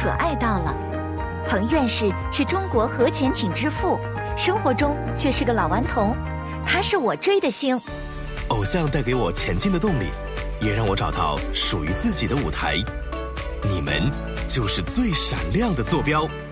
可爱到了。彭院士是中国核潜艇之父，生活中却是个老顽童，他是我追的星。 偶像带给我前进的动力，也让我找到属于自己的舞台。你们就是最闪亮的坐标。